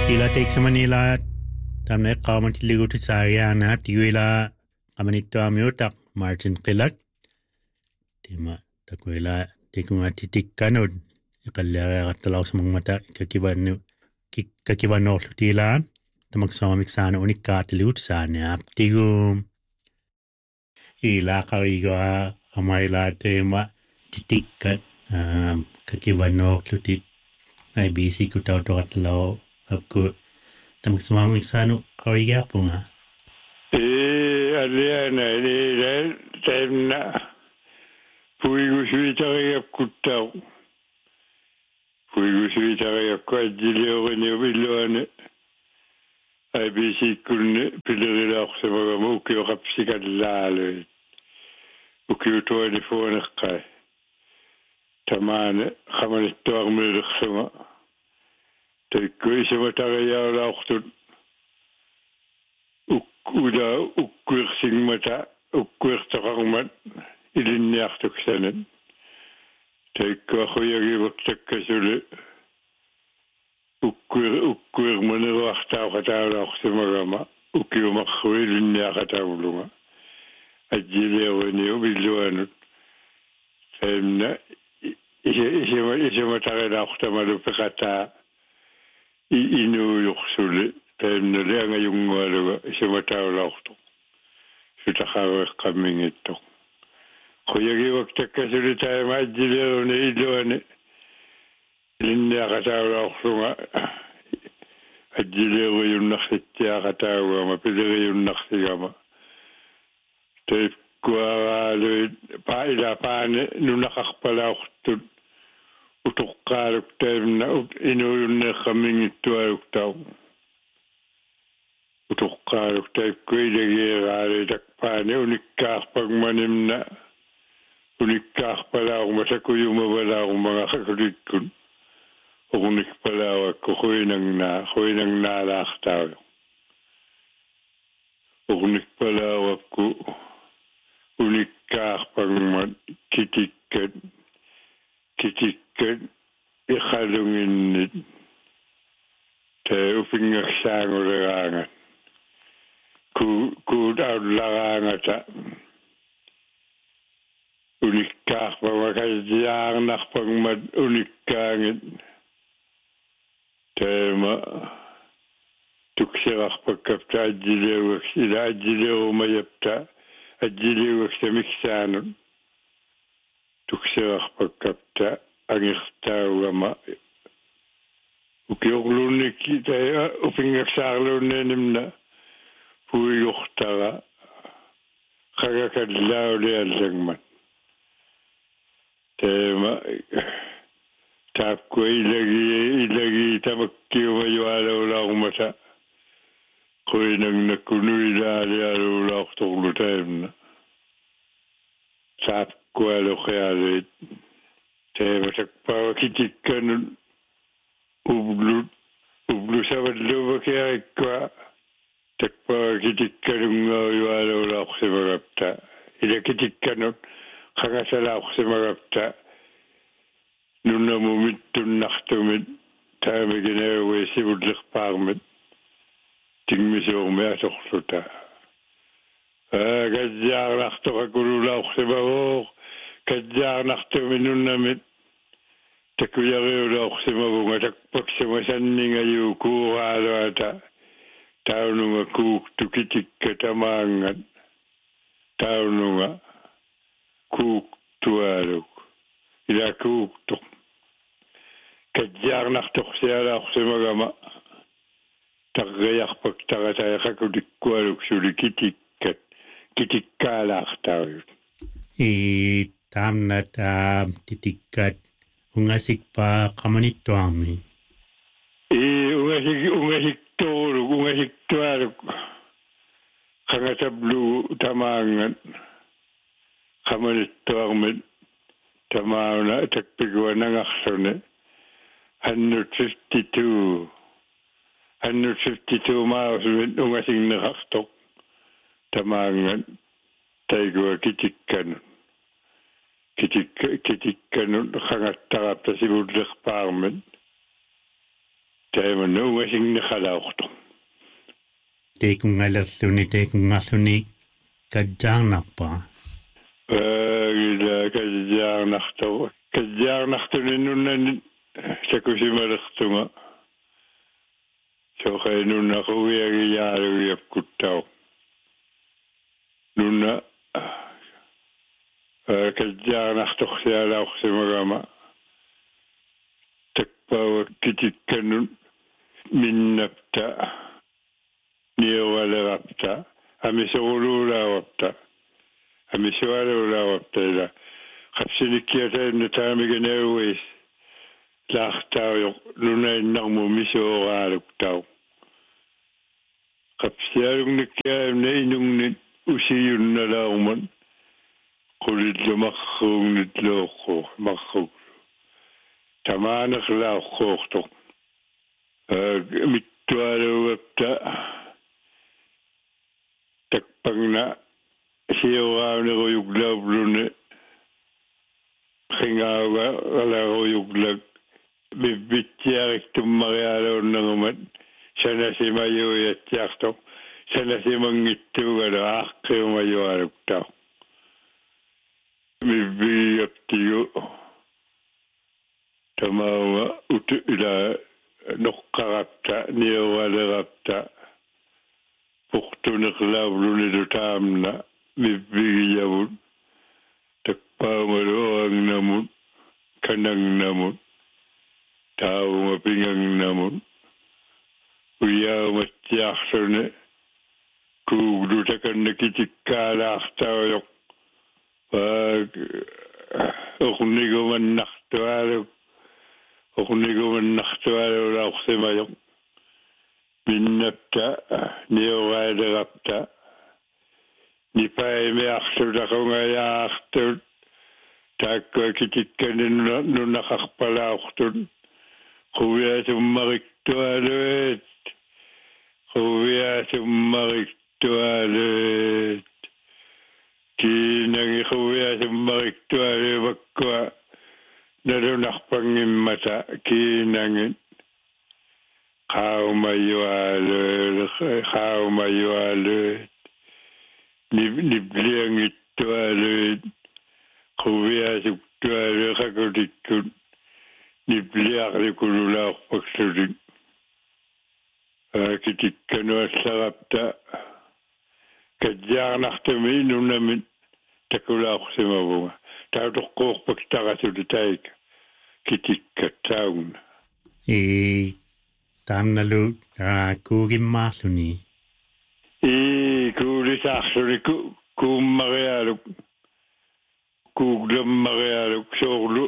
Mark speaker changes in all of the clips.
Speaker 1: Ila tek sa Manila tamne qaman tiligu tsariana tiwila qamanitto amiutak Martin Qilak tima takwila tikunga titikanud iqallera qattalaus mangmata kakivanu tila tamaksamik sana unikka tiligu tsana tigu ila qariga qamaila tema titikkat kakivanu tutit IBC kutautoqatlaw apku tamaksamik sana qariga punga
Speaker 2: aliana ile temna puigu suitariak kuttau puigu suitariak kwajiliorni billuane IBC kunne pilerilaaqsamaga ukiuqapsikallaale ukiutuani fuaneqqai tamane qamanittuarmiiliqsuma taikkuisamatariyaaulaaqtut uda ukkuirsingmata ukkuirtaqarmat ilinniartuksanet taikkuaquyagivak takkasuli ukkuirmaneruartaaqataulaaqsimagama ukiumarrui ilinniaqataulunga ajjileeruniu billuanut saimna isimatarilaaqtamalu peqataa inuuyursuli taimna leangajungualuga isimataaulaaqtu sutaxareqqammingittoq quyagivak takkasuli taima ajjileeruni illuani ilinniaqataulaaqsunga ajjileeruyunnarsitsiaqataugama pileriyunnarsigama taipkuaraaluit paila paane nunaqarpalaaqtut utuqqaaluk taimna inuuyunneeqqammingittualuk tau utuqqaaluk taipkuilagieraali takpaane unikkaarpagmanimna unikkaarpalaaquma sakuyumavalaaqumagaqulikkun unikpalaawakku huinangnaalaartaalu unikpalaawakku unikkaarpagman kitikkat iqalunginnit tae upingaksaanguleraangat kuutaullaraangata unikkaarpagmakasiaarnarpagmat unikkaangit taima tukserarpakkapta ajjileuaks ila ajjileumayapta ajjileuaks tamiksaanut tukserarpakkapta angirtaugama ukiorluunnikki tae upingaksaarluunneenimna puiyurtara qagakallaauliallangmat taima taapkua ilagi tamakkiumayualaulaarumata quinangnakkunuilaalialuulaartorlu taimna taapkualuqialuit taima takpaakitikkanut ublusavalluvakiarikkua takpaakitikkanungauyualaulaarsimagapta ilakitikkanut qangasalaarsimagapta nunnamumit tunnartumit taamigineeguisivullerpaarmit tingmisuurmiasorluta kajjaarnartoqakululaorsimavoo kajjaarnartumi nunnamit takuyariulaorsimavunga takpaksuma sanningaju kuuraaluata taununga kuuktu kitikka tamaangat taununga kuuktuaaluk ila kuuktuq kajjaarnartorsialaorsimagama tarriarpak tarataiqakutikkualuk suli kitikkaalaartaujut
Speaker 1: taamna titikkat ungasikpa qamanittuarmi
Speaker 2: ungasiktualuk qangatablu tamaangat qamanittuarmit tamauna takpiguanangarsune 152 miles ungasignerartoq tamaangat taigua kitikkanut kitikkanut qangattarapta sivullerpaarmit taima nunga singna khalauqtu
Speaker 1: teekungalerluni kajjaarnarpa
Speaker 2: ila kajjaarnartuni nunna sakusimalertunga soqainunna quviagiyaalugiapkuttau nunna kajjaarnartorsialaorsimagama takpawa kitikkannun minnapta niualerapta amisoruluulawapta amisualuulawapta ila qapsinikkiatainna taamiganauis laartaayoq nunainnarmu misooraaluktau qapsialungnikkaamna inungnit usiyunnalaarman qulillumarruugnit looqqu marruk tamaanerlaarquortoq mittualuupta takpagna sioraaneruyuglaublune qingaaga alaruyuglag bibbitsiariktummarialuunnangumat sanasimayuiatsiartoq sanasimangittuugala aaqqiumayualuktaq bibbiaptigu tamaunga utu ila noqqarapta niualerapta puqtuneqlaavlunilu taamna bibbigiyavut takpaungaluangnamut kanangnamut taunga pingangnamut uyaumatsiarlune kuugdutakanna kitikkaalaartaujoq ornigumannartualuulaorsimajoq minnapta niorailerapta nipaimiarlutaqungayaartut taakkua kitikkanin nunnaqarpalaortut quviasummariktualuit kiinangi quviasummariktualuivakkua nalunarpangimmata kiinangit qaumayualuit nibliangittualuit quviasuktualuiqakutikkut nibliarlikululaorpaksutik kitikkanuallarapta kajjaarnartumi nunnamit takulaorsimavuga tautoqqoorpak tarasututaik kitikkattaugna
Speaker 1: taannalu kuugimmaarluni
Speaker 2: kuulisaarluni kuummariaaluk kuuglammariaaluk soorlu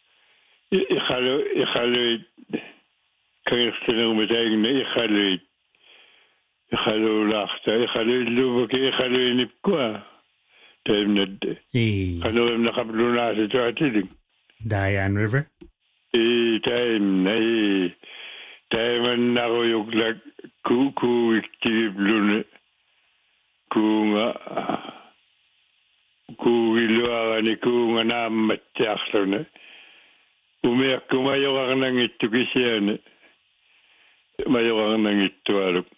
Speaker 2: ikhaluit kangirtanermataigna ikhaluulaarta ikhaluilluvaki ikhaluinipkua taimnadde qanuimna qablunaasituatilik
Speaker 1: Diane River
Speaker 2: taimannaruyuklak kuuiktigiblune kuunga kuugiluarani kuunga naammatsiarlune umiakkumajorarnangittu kisiane majorarnangittualuk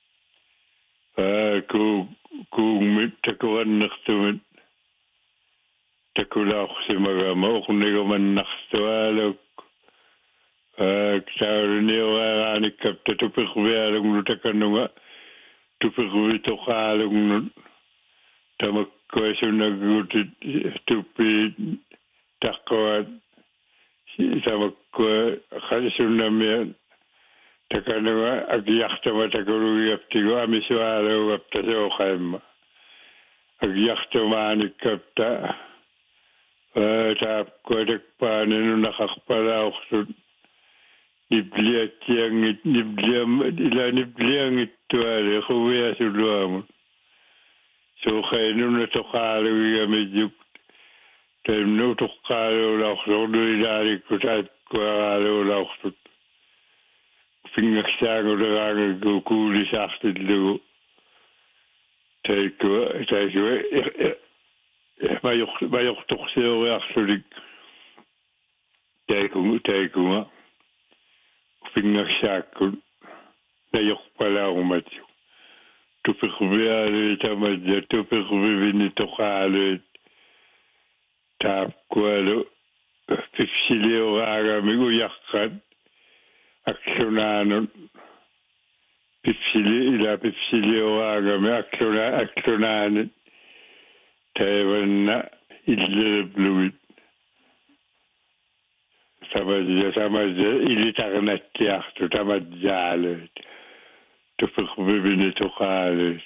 Speaker 2: kuungmit takurannertumit takulaorsimagama ornigumannartualuk taulunioraanikapta tupirvialugnu takannunga tupirvitoqaalugnut tamakkuasunaggutit tuppiit taqqavat samakkua qalsunnamian takannunga agiartama takulugiaptigu amisuaaluugapta sooqaimma agiartumaanikapta taapkuatakpaanenunaqarpalaortut nibliangittuali quviasuluamut sooqainunna toqaalugigamijjuk taimnu toqqaaluulaorsorluilaalikku taapkuaraaluulaortut fingersaanguleraangaku kuulisaartillugu taikua majortorsioriarlulik taikunga pingaksakun najokpalaumatju tupikuvialu tamadja tupikuvivini toqaalu taapkualu pipsilioraagami ujaqqat aklunaanun pipsilioraagami aklunaanit taivanna illebluit tamadja ilitarnattiartu tamadjaalut tupikuvivini toqaalut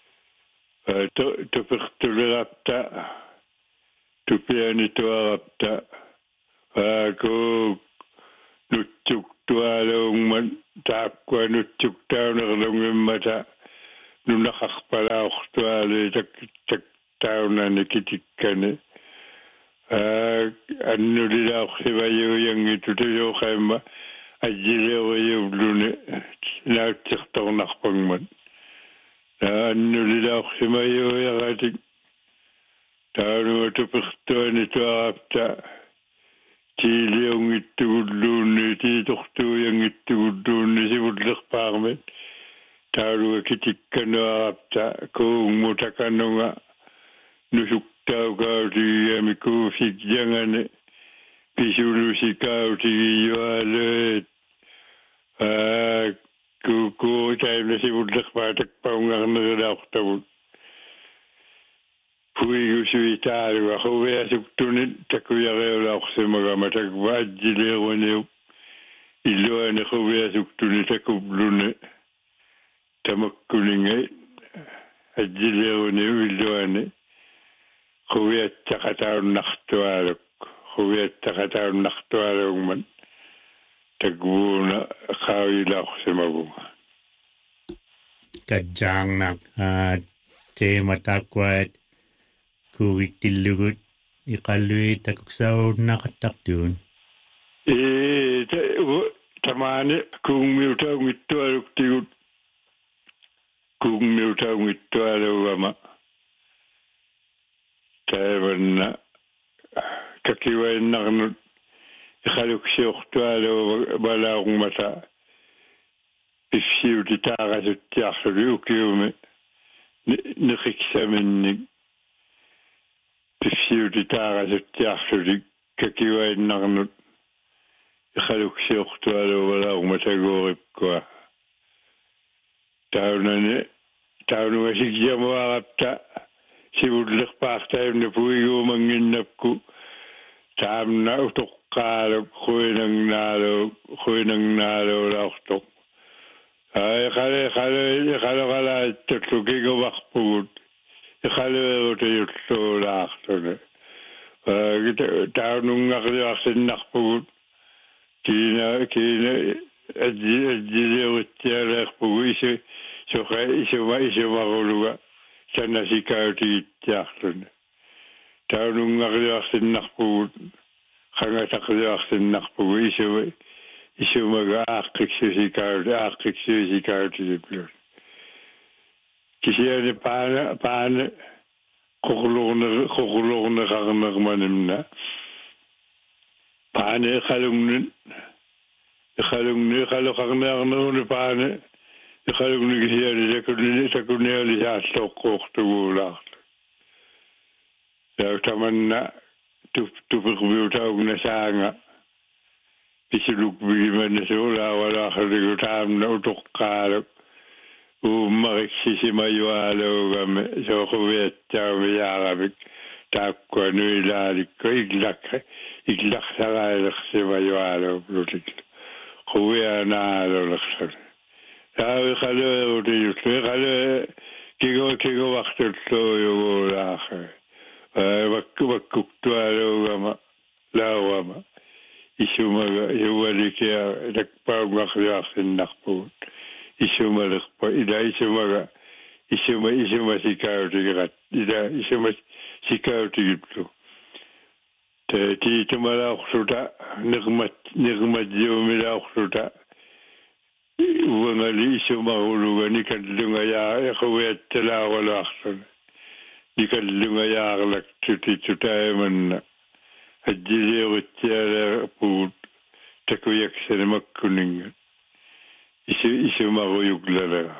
Speaker 2: tupiktulerapta tupiani tuarapta ko nutsuktualungman taakkua nutsuktaunерlungimmata nunaqarpalaortuali taunani kitikkani annulilaorsivajuuyangitu tuyoqaimma ajjileoriyuvluni nauttirtornarpangman annulilaorsimajuuyaqatik taunuma tupirtuani tuarapta tiiliungittuulluunni tiitortuuyangittuulluunni sivullerpaarmet taaluga kitikkanuarapta kuungmutakanunga nusuktaukautigiami kuufikjangane pisulusikautigiyualeet kuutaimna sivullerpaatakpaungarnerilaortavut puigusui taaluga huveasuktunit takuyareulaorsimagama takvaajjileeruniu illuane huveasuktuni takublune tamakkulingai ajjileeruniu illuane huviattaqataunartualukman takvuuna qaawilaorsimagunga
Speaker 1: kajangnak teema takwaat kuugittillugut iqallui takuksaunnaqattaqtuun
Speaker 2: tamaane kuungmiutaungittualugama taivanna kakiwainnarnut iqaluksiortualu balaarummata pifsiuti taaqasuttiarluli ukiume niqiksaminnik pifsiuti taaqasuttiarluli kakiwainnarnut iqaluksiortualu balaarummata gooripkua taunuga sikjamuarapta sivullerpaartaimna puiguumanginnapku taamna utoqqaaluk khuinangnaaluulaortoq qalaqalaattallu kiguvarpugut iqaluerutayulluulaartune taunungarliarsinnarpugut kiina ajjiliuruttialeerpugu isumaruluga sannasikautigittiarlune taunungarliarsinnarpugut qangataqliarsinnarpugu isumaga aaqqiksuusikautigiplut kisiani paane qoqulorneraqarnermanimna paane qalungni qaluqarnearneruni paane iqalugni kisiani takunnialisaalloqqoortuguulaarlu tamanna tupikviutaugna saanga pisulukvigimanna suulaawalaaqaligu taamna utoqqaaluk uummaqiksisimajuaalugame sooquviattaamiyaaqavik taakkuanuilaalikku iglaqsaraalersimajuaaluglutik quvianaalulersul taavi qaluerutiyullu kiguvartulluuyuguulaaqa vakkuktualugama laawama isumaga yuwalikia takpaungarliarsinnarpugut isumalerpa isuma sikautigrat isuma sikautigiplu tiitumalaorluta nirmatjuumilaorluta uangali isumaruluga nikallungayaa iquviattalaarualaarluna nikallungayaarlak tutaimanna ajjiliuruttialeerpugut takuyaksanimakkuninga isu maruyuglalama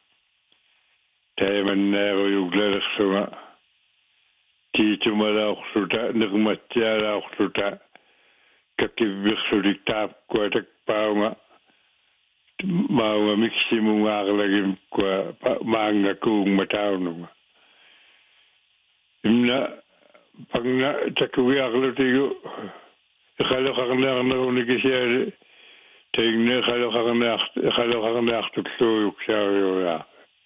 Speaker 2: taimannaaruyuglalersuga tiitumalaorluta nirmattialaorluta kakivvirsulik taapkuatak paunga maunga miksimungaarlagim kwa maangakuung mataununga imna pagna takuwiarlutigu khaloqarnaarnerunigisiale tegne khaloqarnaartulluuyuksaariuraa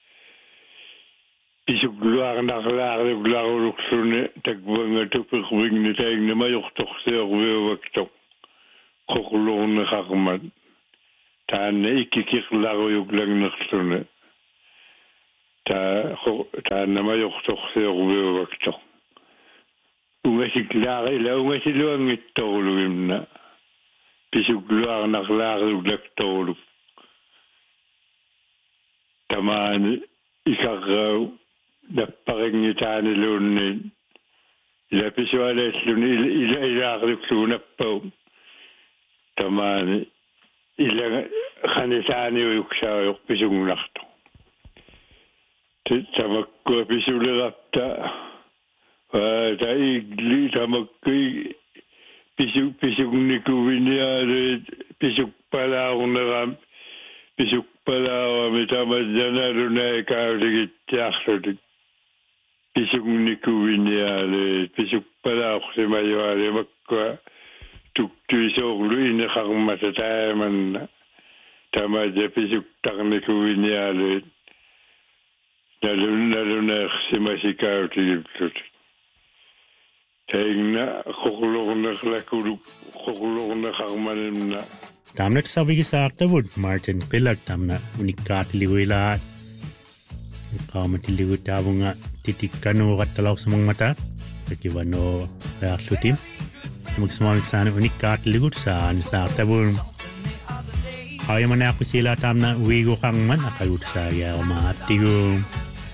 Speaker 2: isugluarnarlaarluglaruluksune takvanga tupirwingni tegne majortorseorviuvaktoq qoqlurneqarmat taanne ikkikirlaruyuklagnerlune taanne majortorseorviuvaktoq ungasiluangittorulugimna pisugluarnarlaarluglaktoruluk tamaani ikarrau napparingitaaniluunni ila pisualeelluni ilaarlukluunappau tamaani ila khanitaaniuyuksaayuq pisungunartu tamakkua pisulerapta taigli tamakkui pisuknikuviniaale pisukpalaarneram pisukpalaarami tamadjanalunaaikaaligittiarlutik pisuknikuviniaale pisukpalaarsimajuaale makkua tuktuisoorlu ineqarmata taamanna tamadja pisuktarnikuviniaale naluneersimasikautigipplut taigna qoqlornerlakuluk
Speaker 1: tamna sabigisaartavut Martin Pilak tamna unikkaatiliuilaat qaamatiliugutaavunga titikkanuuqattaloqsamangmata takivano raarlutim muksamaansaana unikkaatiligut saartavun ayamanaaqpisiila tamna uiguqarman aqagut saariaamaattigu